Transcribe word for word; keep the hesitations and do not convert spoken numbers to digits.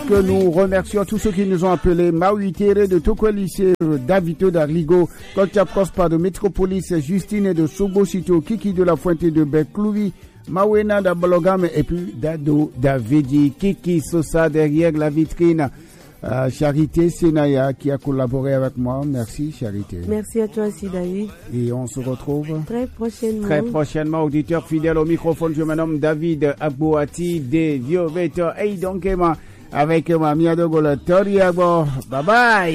que nous remercions tous ceux qui nous ont appelés. Maui Tere de Toko Lycée, Davito d'Arligo, Kotia Prospa de Métropolis, Justine de Sobo-Sito, Kiki de la Fuente de Beklouvi, Mawena d'Abologame et puis Dado Davidi, Kiki Sosa derrière la vitrine. Euh, Charité Senaya qui a collaboré avec moi. Merci Charité. Merci à toi aussi David. Et on se retrouve très prochainement. Très prochainement, auditeur fidèle au microphone. Je me nomme David Abouati de Vioveto et donc avec ma Mia de Golatoria. Bye bye.